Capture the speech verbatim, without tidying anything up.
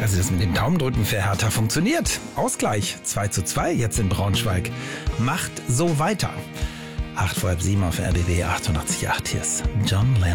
Also das mit dem Daumendrücken für Hertha funktioniert. Ausgleich zwei zu zwei jetzt in Braunschweig. Macht so weiter. acht vor halb sieben auf R B B achtundachtzig Komma acht. Hier ist John Lennon.